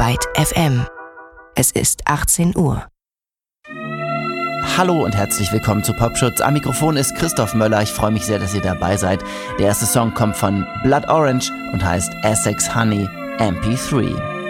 Byte FM. Es ist 18 Uhr. Hallo und herzlich willkommen zu Popschutz. Am Mikrofon ist Christoph Möller. Ich freue mich sehr, dass ihr dabei seid. Der erste Song kommt von Blood Orange und heißt Essex Honey MP3.